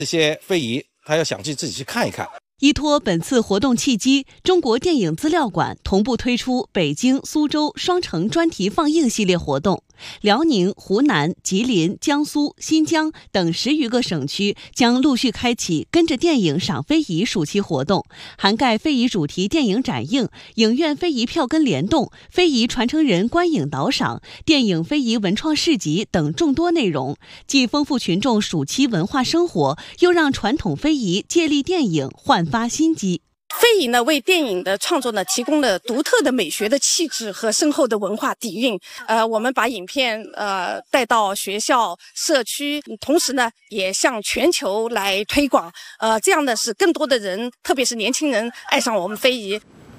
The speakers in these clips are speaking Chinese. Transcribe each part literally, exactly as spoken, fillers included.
这些非遗他要想去自己去看一看。 依托本次活动契机，中国电影资料馆同步推出北京、苏州双城专题放映系列活动。辽宁、湖南、吉林、江苏、新疆等十余个省区将陆续开启跟着电影赏非遗暑期活动，涵盖非遗主题电影展映、影院非遗票根联动、非遗传承人观影导赏、电影非遗文创市集等众多内容，既丰富群众暑期文化生活，又让传统非遗借力电影焕发新机。 非遗呢，为电影的创作呢提供了独特的美学的气质和深厚的文化底蕴。呃，我们把影片呃带到学校、社区，同时呢也向全球来推广。呃，这样呢使更多的人，特别是年轻人爱上我们非遗。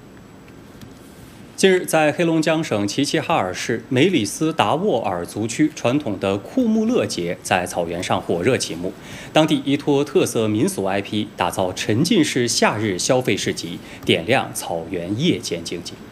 近日，在黑龙江省齐齐哈尔市梅里斯达沃尔族区传统的库木勒节在草原上火热启幕。当地依托特色民俗 I P， 打造沉浸式夏日消费市集，点亮草原夜间经济。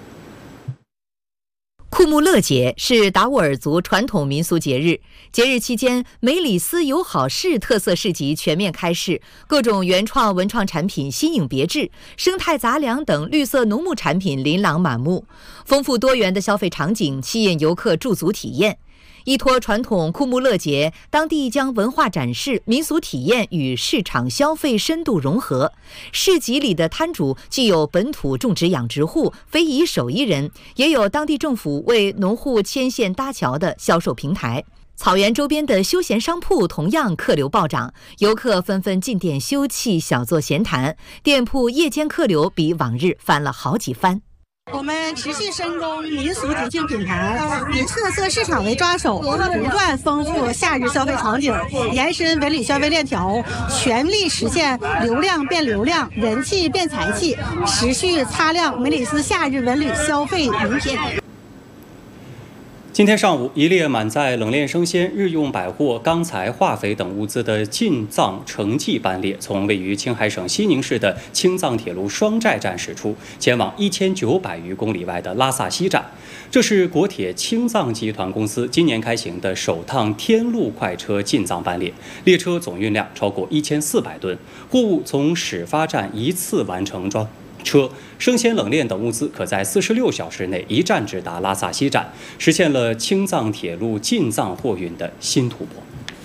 库木勒节是达斡尔族传统民俗节日，节日期间，梅里斯友好市特色市集全面开市，各种原创文创产品新颖别致，生态杂粮等绿色农牧产品琳琅满目，丰富多元的消费场景吸引游客驻足体验。依托传统库木勒节，当地将文化展示、民俗体验与市场消费深度融合。市集里的摊主既有本土种植养殖户、非遗手艺人，也有当地政府为农户牵线搭桥的销售平台。草原周边的休闲商铺同样客流暴涨，游客纷纷进店休憩、小坐闲谈，店铺夜间客流比往日翻了好几番。 我们持续深耕民俗节庆品牌，以特色市场为抓手，不断丰富夏日消费场景，延伸文旅消费链条，全力实现流量变流量、人气变财气，持续擦亮梅里斯夏日文旅消费名片。 今天上午，一列满载冷链生鲜、日用百货、钢材、化肥等物资的进藏城际班列，从位于青海省西宁市的青藏铁路双寨站驶出，前往一千九百余公里外的拉萨西站。这是国铁青藏集团公司今年开行的首趟天路快车进藏班列，列车总运量超过一千四百吨，货物从始发站一次完成装。车、生鲜冷链等物资可在四十六小时内一站直达拉萨西站，实现了青藏铁路进藏货运的新突破。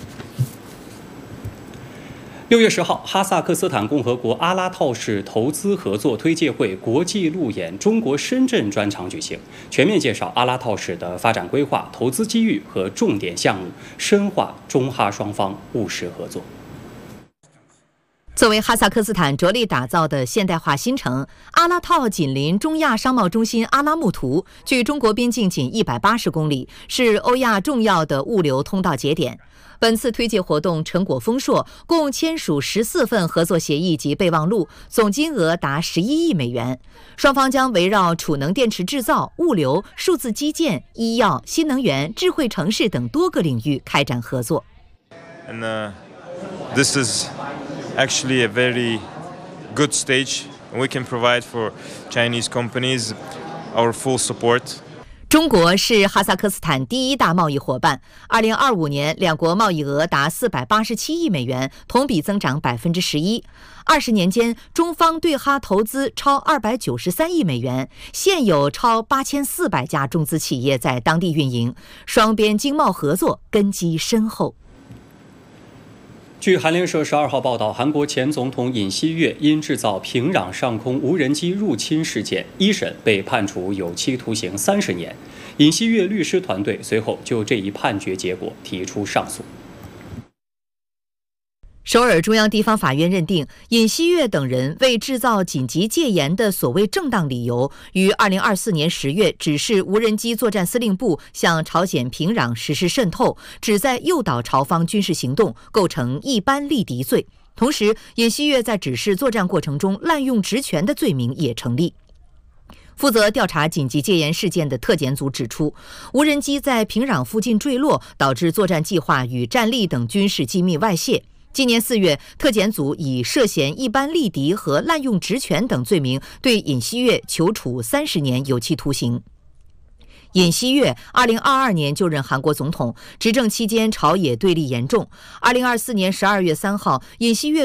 六月十号，哈萨克斯坦共和国阿拉套市投资合作推介会国际路演中国深圳专场举行，全面介绍阿拉套市的发展规划、投资机遇和重点项目，深化中哈双方务实合作。 作为哈萨克斯坦着力打造的现代化新城，阿拉套紧邻中亚商贸中心阿拉木图，距中国边境仅一百八十公里，是欧亚重要的物流通道节点。本次推介活动成果丰硕，共签署十四份合作协议及备忘录，总金额达十一亿美元。双方将围绕储能电池制造、物流、数字基建、医药、新能源、智慧城市等多个领域开展合作。 And, uh, this is actually a very good stage. We can provide for Chinese companies our full support. 中国是哈萨克斯坦第一大贸易伙伴。二零二五年，两国贸易额达四百八十七亿美元，同比增长百分之十一。二十年间，中方对哈投资超二百九十三亿美元，现有超八千四百家中资企业在当地运营，双边经贸合作根基深厚。 据韩联社十二号报道，韩国前总统尹锡悦因制造平壤上空无人机入侵事件，一审被判处有期徒刑三十年。尹锡悦律师团队随后就这一判决结果提出上诉。 首尔中央地方法院认定，尹锡悦等人为制造紧急戒严的所谓正当理由，于二零二四年十月指示无人机作战司令部向朝鲜平壤实施渗透，旨在诱导朝方军事行动，构成一般力敌罪。同时，尹锡悦在指示作战过程中滥用职权的罪名也成立。负责调查紧急戒严事件的特检组指出，无人机在平壤附近坠落，导致作战计划与战力等军事机密外泄。今年四月，特检组以涉嫌一般力敌和滥用职权等罪名对尹锡悦求处三十年有期徒刑。 尹锡悦二零二二年就任韩国总统，执政期间朝野对立严重。二零二四年十二月三号，尹锡悦